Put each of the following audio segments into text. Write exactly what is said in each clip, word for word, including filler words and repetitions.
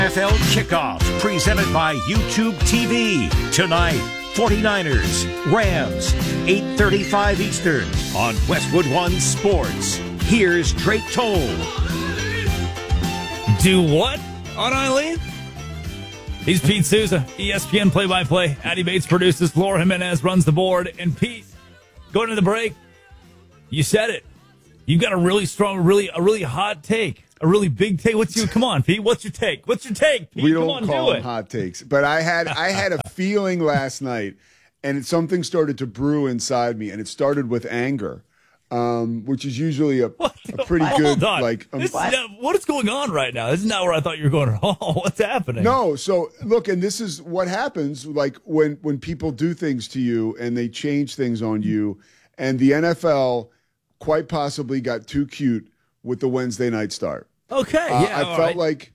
N F L Kickoff, presented by YouTube T V. Tonight, 49ers, Rams, eight thirty-five Eastern on Westwood One Sports. Here's Drake Toll. Do what on Eileen? He's Pete Souza, E S P N play-by-play. Addy Bates produces. Laura Jimenez runs the board. And Pete, going to the break, you said it. You got a really strong, really a really hot take. A really big take. What's you? Come on, Pete. What's your take? What's your take, Pete? We don't Come on, call do them it. hot takes, but I had I had a feeling last night, and something started to brew inside me, and it started with anger, um, which is usually a, a pretty Hold good on. like. Um, This is not- what is going on right now? This is not where I thought you were going at all. What's happening? No, so look, and this is what happens like when when people do things to you and they change things on you, and the N F L quite possibly got too cute with the Wednesday night start. Okay, Uh, yeah. I all felt right. like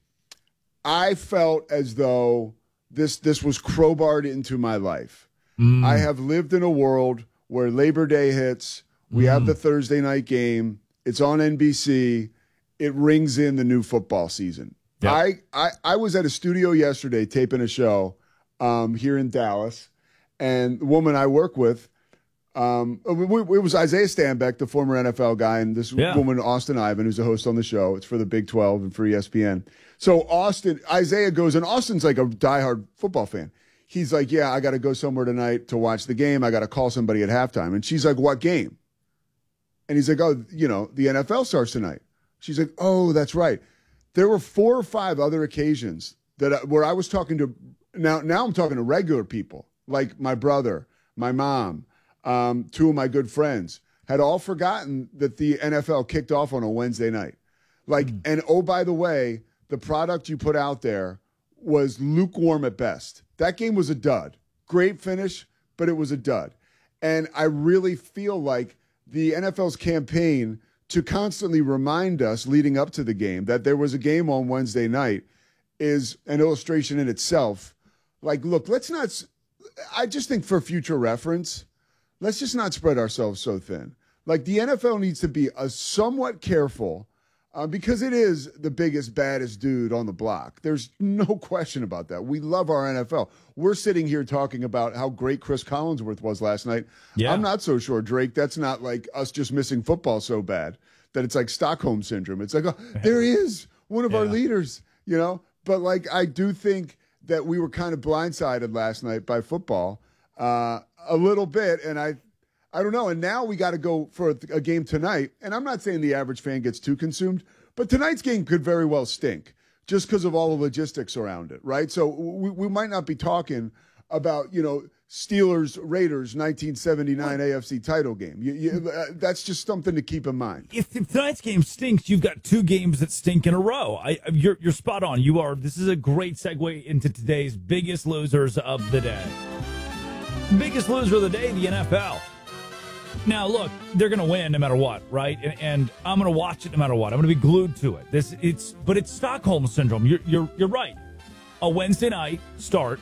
I felt as though this this was crowbarred into my life. Mm. I have lived in a world where Labor Day hits, we Mm. have the Thursday night game, it's on N B C, it rings in the new football season. Yep. I, I I was at a studio yesterday taping a show um, here in Dallas, and the woman I work with, Um, it was Isaiah Stanbeck, the former N F L guy, and this Yeah. woman, Austin Ivan, who's a host on the show. It's for the Big twelve and for E S P N. So Austin, Isaiah goes, and Austin's like a diehard football fan. He's like, yeah, I got to go somewhere tonight to watch the game. I got to call somebody at halftime. And she's like, what game? And he's like, oh, you know, the N F L starts tonight. She's like, oh, that's right. There were four or five other occasions that I, where I was talking to, now, now I'm talking to regular people, like my brother, my mom, Um, two of my good friends had all forgotten that the N F L kicked off on a Wednesday night. Like, mm. and oh, by the way, the product you put out there was lukewarm at best. That game was a dud. Great finish, but it was a dud. And I really feel like the N F L's campaign to constantly remind us leading up to the game that there was a game on Wednesday night is an illustration in itself. Like, look, let's not, I just think for future reference, let's just not spread ourselves so thin. Like, the N F L needs to be a somewhat careful uh, because it is the biggest, baddest dude on the block. There's no question about that. We love our N F L. We're sitting here talking about how great Chris Collinsworth was last night. Yeah. I'm not so sure, Drake. That's not like us just missing football so bad that it's like Stockholm Syndrome. It's like, oh, there he is, one of yeah. our leaders, you know? But, like, I do think that we were kind of blindsided last night by football. Uh, a little bit, and I I don't know. And now we got to go for a, a game tonight, and I'm not saying the average fan gets too consumed, but tonight's game could very well stink just because of all the logistics around it, right? So we, we might not be talking about, you know, Steelers, Raiders, nineteen seventy-nine A F C title game. You, you, uh, that's just something to keep in mind. If, if tonight's game stinks, you've got two games that stink in a row. I, you're, you're spot on. You are. This is a great segue into today's biggest losers of the day. Biggest loser of the day, the N F L. Now, look, they're going to win no matter what, right? And, and I'm going to watch it no matter what. I'm going to be glued to it. This, it's, but it's Stockholm Syndrome. You're, you're, you're right. A Wednesday night start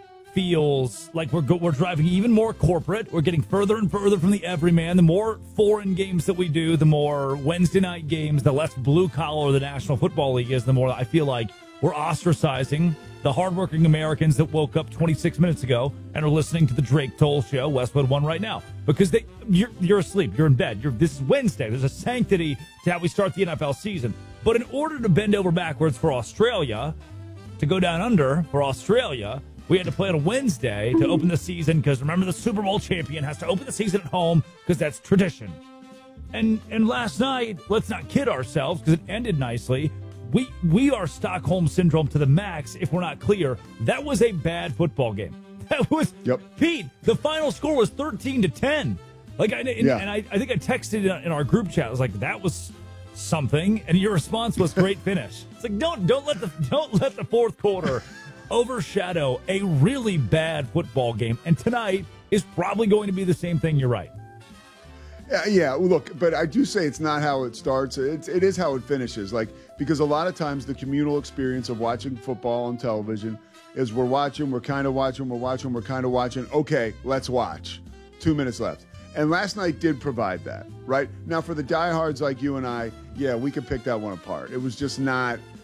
feels like we're go, we're driving even more corporate. We're getting further and further from the everyman. The more foreign games that we do, the more Wednesday night games, the less blue collar the National Football League is, the more I feel like we're ostracizing the hardworking Americans that woke up twenty-six minutes ago and are listening to the Drake Toll Show, Westwood One right now, because they you're, you're asleep, you're in bed. You're, this is Wednesday. There's a sanctity to how we start the N F L season. But in order to bend over backwards for Australia, to go down under for Australia, we had to play on a Wednesday to open the season because remember the Super Bowl champion has to open the season at home because that's tradition. And and last night, let's not kid ourselves because it ended nicely. We we are Stockholm Syndrome to the max if we're not clear. That was a bad football game. That was, yep. Pete, the final score was thirteen to ten. Like, I, and, yeah. and I, I think I texted in our group chat. I was like, that was something. And your response was great finish. It's like, don't don't let the don't let the fourth quarter overshadow a really bad football game. And tonight is probably going to be the same thing. You're right. Yeah, yeah. Well, look, but I do say it's not how it starts. It's, it is how it finishes. Like, because a lot of times the communal experience of watching football on television is we're watching, we're kind of watching, we're watching, we're kind of watching. Okay, let's watch. Two minutes left. And last night did provide that, right? Now, for the diehards like you and I, yeah, we could pick that one apart. It was just not,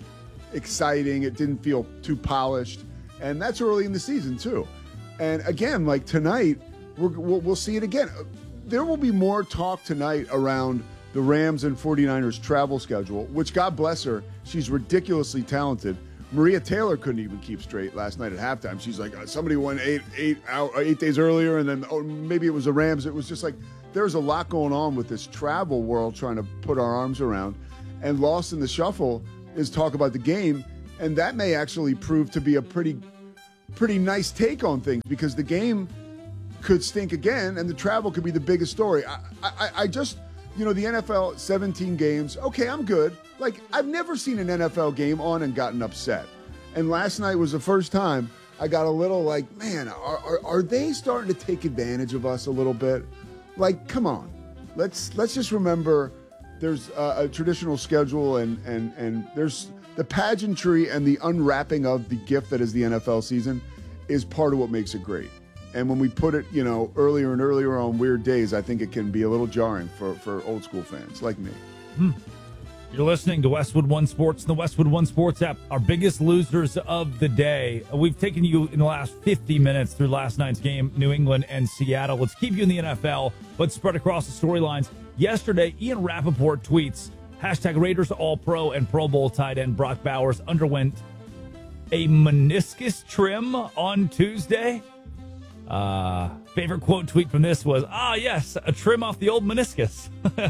exciting. It didn't feel too polished. And that's early in the season, too. And again, like tonight, we're, we'll, we'll see it again. There will be more talk tonight around the Rams and 49ers travel schedule, which, God bless her, she's ridiculously talented. Maria Taylor couldn't even keep straight last night at halftime. She's like, somebody won eight, eight, out, eight days earlier, and then oh, maybe it was the Rams. It was just like there's a lot going on with this travel world trying to put our arms around. And lost in the shuffle is talk about the game, and that may actually prove to be a pretty, pretty nice take on things because the game could stink again, and the travel could be the biggest story. I, I, I just, you know, the N F L, seventeen games. Okay, I'm good. Like, I've never seen an N F L game on and gotten upset. And last night was the first time I got a little like, man, are, are, are they starting to take advantage of us a little bit? Like, come on. Let's let's just remember there's a, a traditional schedule and, and, and there's the pageantry and the unwrapping of the gift that is the N F L season is part of what makes it great. And when we put it, you know, earlier and earlier on weird days, I think it can be a little jarring for, for old school fans like me. Hmm. You're listening to Westwood One Sports and the Westwood One Sports app, our biggest losers of the day. We've taken you in the last fifty minutes through last night's game, New England and Seattle. Let's keep you in the N F L, but spread across the storylines. Yesterday, Ian Rappaport tweets, hashtag Raiders All-Pro and Pro Bowl tight end Brock Bowers underwent a meniscus trim on Tuesday. Uh, favorite quote tweet from this was, ah, yes, a trim off the old meniscus.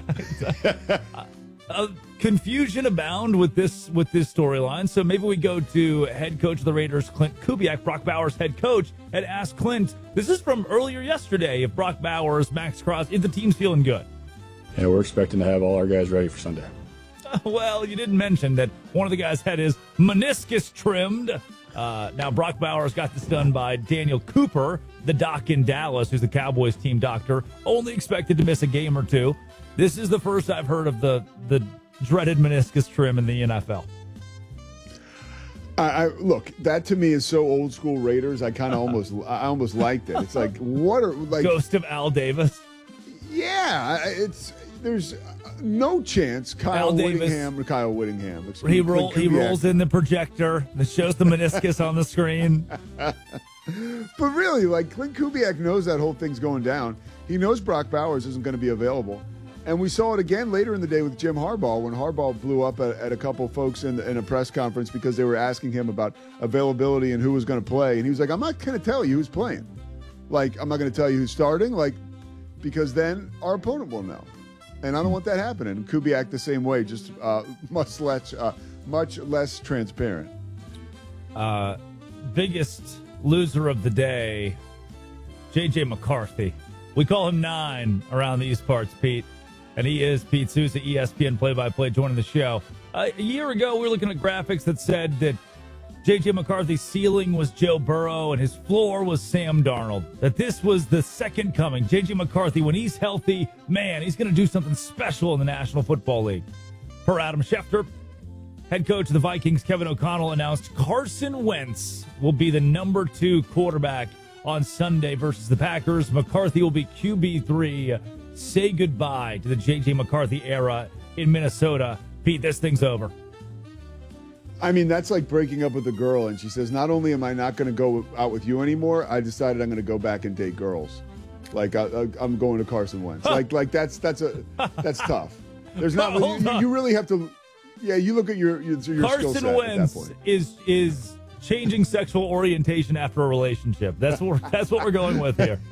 uh, confusion abound with this with this storyline. So maybe we go to head coach of the Raiders, Clint Kubiak, Brock Bowers' head coach, and ask Clint, this is from earlier yesterday, if Brock Bowers, Max Crosby, if the team's feeling good. Yeah, we're expecting to have all our guys ready for Sunday. Well, you didn't mention that one of the guys had his meniscus trimmed. Uh, now, Brock Bowers got this done by Daniel Cooper, the doc in Dallas, who's the Cowboys team doctor, only expected to miss a game or two. This is the first I've heard of the, the dreaded meniscus trim in the N F L. I, I look, that to me is so old school Raiders. I kind of almost, I almost liked it. It's like, what are like Ghost of Al Davis? Yeah, it's there's no chance Kyle Al Davis. Whittingham or Kyle Whittingham. Excuse He me, roll, he Kubiak. rolls in the projector that shows the meniscus on the screen. But really, like Clint Kubiak knows that whole thing's going down. He knows Brock Bowers isn't going to be available. And we saw it again later in the day with Jim Harbaugh when Harbaugh blew up at, at a couple folks in, in a press conference because they were asking him about availability and who was going to play. And he was like, I'm not going to tell you who's playing. Like, I'm not going to tell you who's starting, like, because then our opponent will know. And I don't want that happening. And Kubiak the same way, just uh, much less, uh, much less transparent. Uh, biggest loser of the day, J J McCarthy. We call him Nine around these parts, Pete. And he is Pete Souza, E S P N play-by-play, joining the show. Uh, a year ago, we were looking at graphics that said that J J McCarthy's ceiling was Joe Burrow and his floor was Sam Darnold. That this was the second coming. J J McCarthy, when he's healthy, man, he's going to do something special in the National Football League. Per Adam Schefter, head coach of the Vikings, Kevin O'Connell, announced Carson Wentz will be the number two quarterback on Sunday versus the Packers. McCarthy will be Q B three. Say goodbye to the J J McCarthy era in Minnesota. Pete, this thing's over. I mean, that's like breaking up with a girl, and she says, not only am I not going to go out with you anymore, I decided I'm going to go back and date girls. Like, I, I, I'm going to Carson Wentz. like, like that's that's a that's tough. There's not. Hold you, on. you really have to. Yeah, you look at your your, your skill Carson set at that Wentz point. is is changing sexual orientation after a relationship. That's what we're, that's what we're going with here.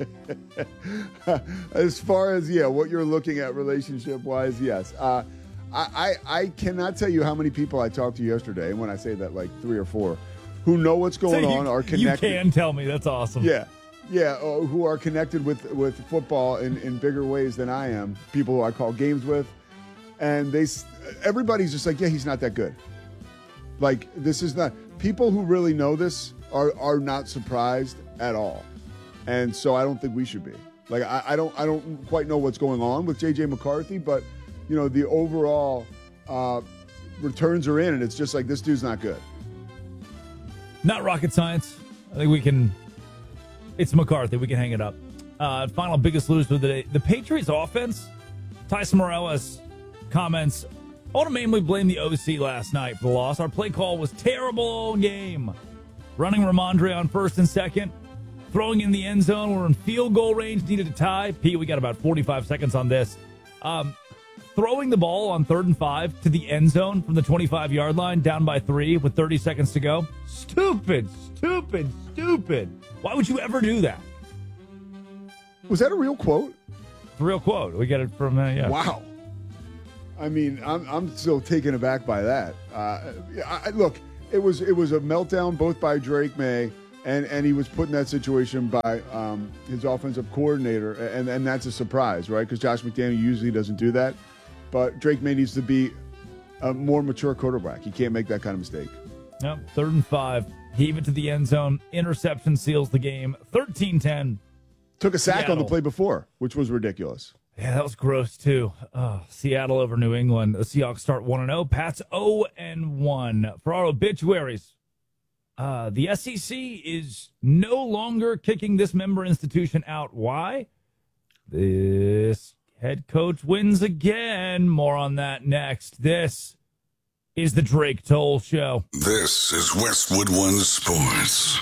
As far as yeah, what you're looking at relationship wise, yes. Uh, I, I I cannot tell you how many people I talked to yesterday, and when I say that, like three or four, who know what's going So you, on, are connected. You can tell me. That's awesome. Yeah, yeah, uh, who are connected with with football in, in bigger ways than I am. People who I call games with, and they everybody's just like, yeah, he's not that good. Like, this is not. People who really know this are are not surprised at all, and so I don't think we should be. Like, I, I don't I don't quite know what's going on with J J McCarthy, but you know, the overall uh, returns are in, and it's just like, this dude's not good. Not rocket science. I think we can. It's McCarthy. We can hang it up. Uh, final biggest loser of the day. The Patriots offense. Tyson Morales comments I want to mainly blame the O C last night for the loss. Our play call was terrible all game. Running Ramondre on first and second. Throwing in the end zone. We're in field goal range. Needed a tie. Pete, we got about forty-five seconds on this. Um, throwing the ball on third and five to the end zone from the twenty-five-yard line, down by three with thirty seconds to go. Stupid, stupid, stupid. Why would you ever do that? Was that a real quote? It's a real quote. We get it from, uh, yeah. Wow. I mean, I'm I'm still taken aback by that. Uh, I, look, it was it was a meltdown both by Drake May, and, and he was put in that situation by um, his offensive coordinator, and, and that's a surprise, right? Because Josh McDaniel usually doesn't do that. But Drake May needs to be a more mature quarterback. He can't make that kind of mistake. Yep, third and five. Heave it to the end zone. Interception seals the game. thirteen ten. Took a sack Seattle. on the play before, which was ridiculous. Yeah, that was gross, too. Oh, Seattle over New England. The Seahawks start one and oh. Pats oh and one. For our obituaries, uh, the S E C is no longer kicking this member institution out. Why? This head coach wins again. More on that next. This is the Drake Toll Show. This is Westwood One Sports.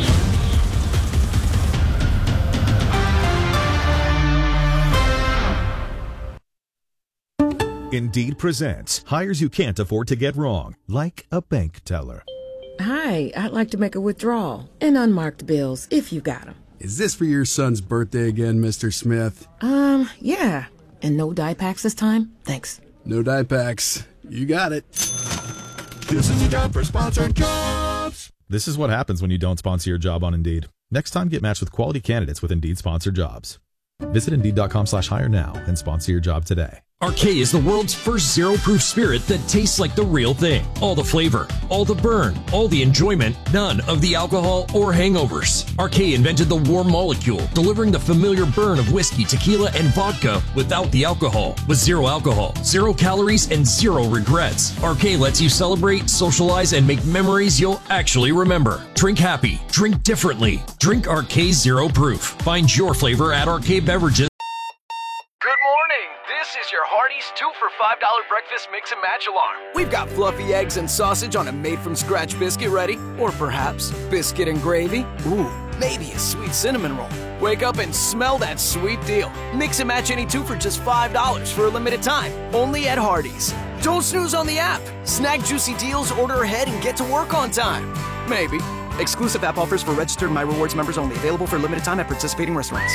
Indeed presents hires you can't afford to get wrong, like a bank teller. Hi, I'd like to make a withdrawal. And unmarked bills, if you got them. Is this for your son's birthday again, Mister Smith? Um, yeah. And no dye packs this time? Thanks. No dye packs. You got it. This is a job for sponsored jobs. This is what happens when you don't sponsor your job on Indeed. Next time, get matched with quality candidates with Indeed sponsored jobs. Visit Indeed.com slash hire now and sponsor your job today. Arcade is the world's first zero-proof spirit that tastes like the real thing. All the flavor, all the burn, all the enjoyment, none of the alcohol or hangovers. Arcade invented the warm molecule, delivering the familiar burn of whiskey, tequila, and vodka without the alcohol. With zero alcohol, zero calories, and zero regrets. Arcade lets you celebrate, socialize, and make memories you'll actually remember. Drink happy. Drink differently. Drink Arcade Zero Proof. Find your flavor at Arcade Beverages. Good morning. This is your Hardee's two for five dollar breakfast mix and match alarm. We've got fluffy eggs and sausage on a made-from-scratch biscuit ready. Or perhaps biscuit and gravy. Ooh, maybe a sweet cinnamon roll. Wake up and smell that sweet deal. Mix and match any two for just five dollars for a limited time. Only at Hardee's. Don't snooze on the app. Snag juicy deals, order ahead, and get to work on time. Maybe. Exclusive app offers for registered My Rewards members only. Available for a limited time at participating restaurants.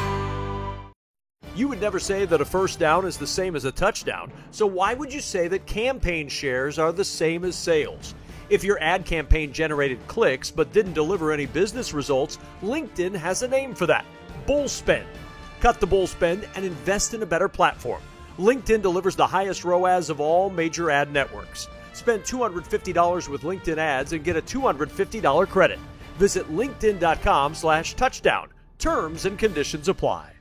You would never say that a first down is the same as a touchdown, so why would you say that campaign shares are the same as sales? If your ad campaign generated clicks but didn't deliver any business results, LinkedIn has a name for that: bull spend. Cut the bull spend and invest in a better platform. LinkedIn delivers the highest R O A S of all major ad networks. Spend two hundred fifty dollars with LinkedIn ads and get a two hundred fifty dollars credit. Visit linkedin.com slash touchdown. Terms and conditions apply.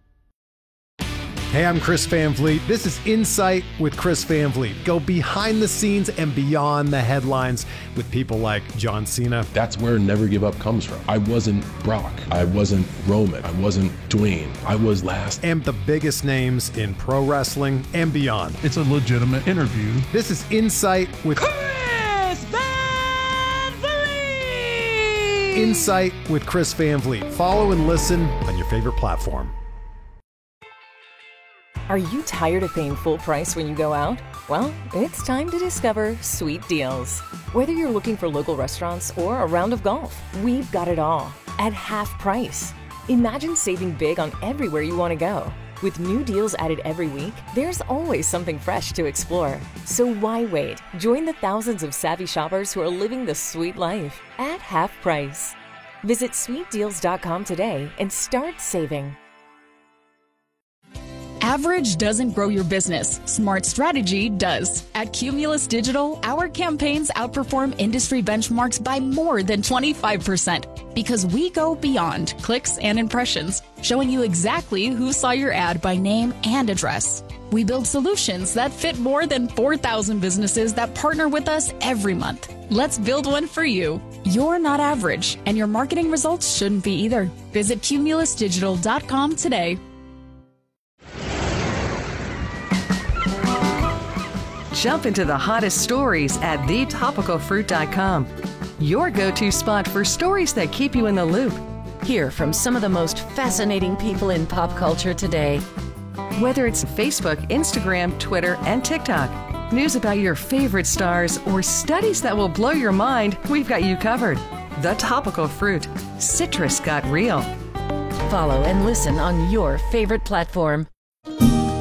Hey, I'm Chris Van Vliet. This is Insight with Chris Van Vliet. Go behind the scenes and beyond the headlines with people like John Cena. That's where Never Give Up comes from. I wasn't Brock. I wasn't Roman. I wasn't Dwayne. I was last. And the biggest names in pro wrestling and beyond. It's a legitimate interview. This is Insight with Chris Van Vliet. Insight with Chris Van Vliet. Follow and listen on your favorite platform. Are you tired of paying full price when you go out? Well, it's time to discover Sweet Deals. Whether you're looking for local restaurants or a round of golf, we've got it all at half price. Imagine saving big on everywhere you want to go. With new deals added every week, there's always something fresh to explore. So why wait? Join the thousands of savvy shoppers who are living the sweet life at half price. Visit sweet deals dot com today and start saving. Average doesn't grow your business. Smart strategy does. At Cumulus Digital, our campaigns outperform industry benchmarks by more than twenty-five percent because we go beyond clicks and impressions, showing you exactly who saw your ad by name and address. We build solutions that fit more than four thousand businesses that partner with us every month. Let's build one for you. You're not average, and your marketing results shouldn't be either. Visit cumulus digital dot com today. Jump into the hottest stories at the topical fruit dot com. Your go-to spot for stories that keep you in the loop. Hear from some of the most fascinating people in pop culture today. Whether it's Facebook, Instagram, Twitter, and TikTok, news about your favorite stars, or studies that will blow your mind, we've got you covered. The Topical Fruit. Citrus got real. Follow and listen on your favorite platform.